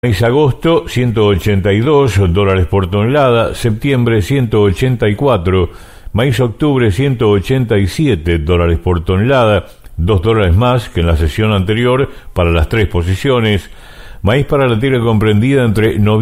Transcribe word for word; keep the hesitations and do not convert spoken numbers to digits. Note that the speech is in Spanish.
Maíz agosto, ciento ochenta y dos dólares por tonelada. Septiembre, ciento ochenta y cuatro. Maíz octubre, ciento ochenta y siete dólares por tonelada, dos dólares más que en la sesión anterior para las tres posiciones. Maíz para la tierra comprendida entre noviembre